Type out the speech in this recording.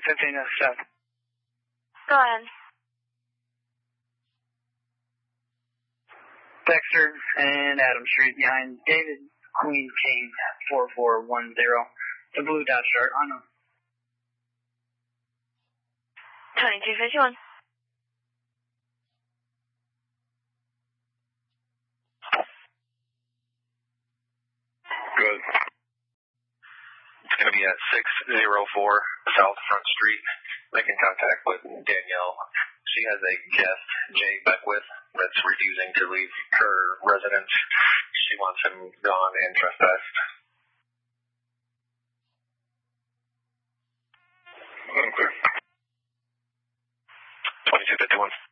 1507. Go ahead. Dexter and Adam Street behind David Queen King 4410. The blue Dodge Dart unknown. 2251. Good. It's going to be at 604 South Front Street, making contact with Danielle. She has a guest, Jay Beckwith, that's refusing to leave her residence. She wants him gone and trespassed. Okay. 2251.